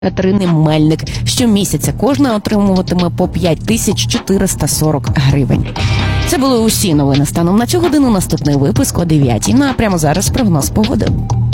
Катерини Мельник. Щомісяця кожна отримуватиме по 5440 гривень. Це були усі новини станом на цю годину. Наступний випуск о 9:00. Ну а прямо зараз прогноз погоди.